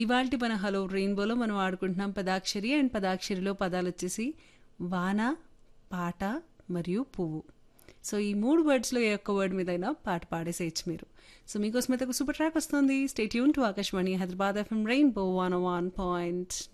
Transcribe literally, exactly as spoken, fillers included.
ఇవాల్టి మన హలో రెయిన్బోలో మనం ఆడుకుంటున్నాం పదాక్షరి అండ్ పదాక్షరిలో పదాలు వచ్చేసి వాన, పాట మరియు పువ్వు. సో ఈ మూడు వర్డ్స్లో ఏ ఒక్క వర్డ్ మీదైనా పాట పాడేసేయచ్చు మీరు. సో మీకోసం అయితే ఒక సూపర్ ట్రాక్ వస్తుంది. Stay tune to Akashvani Hyderabad FM rainbow one one point